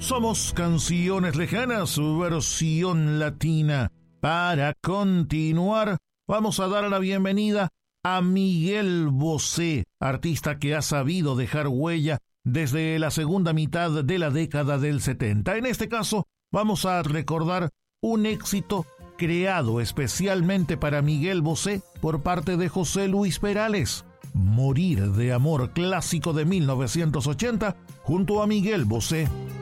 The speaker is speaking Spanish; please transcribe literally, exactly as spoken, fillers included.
Somos Canciones Lejanas, versión latina. Para continuar, vamos a dar la bienvenida a Miguel Bosé, artista que ha sabido dejar huella desde la segunda mitad de la década del setenta. En este caso, vamos a recordar un éxito creado especialmente para Miguel Bosé por parte de José Luis Perales. Morir de amor, clásico de mil novecientos ochenta, junto a Miguel Bosé.